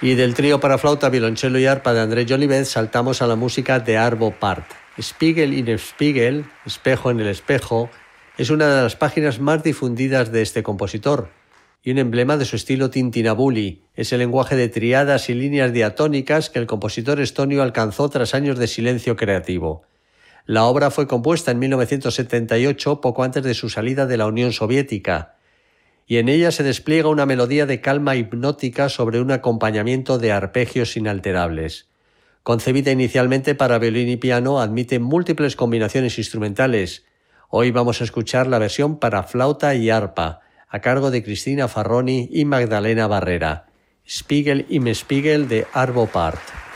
Y del trío para flauta, violonchelo y arpa de André Jolivet saltamos a la música de Arvo Pärt. Spiegel in Spiegel, espejo en el espejo, es una de las páginas más difundidas de este compositor y un emblema de su estilo tintinabuli. Es el lenguaje de triadas y líneas diatónicas que el compositor estonio alcanzó tras años de silencio creativo. La obra fue compuesta en 1978, poco antes de su salida de la Unión Soviética, y en ella se despliega una melodía de calma hipnótica sobre un acompañamiento de arpegios inalterables. Concebida inicialmente para violín y piano, admite múltiples combinaciones instrumentales. Hoy vamos a escuchar la versión para flauta y arpa, a cargo de Cristina Farroni y Magdalena Barrera. Spiegel im Spiegel de Arvo Pärt.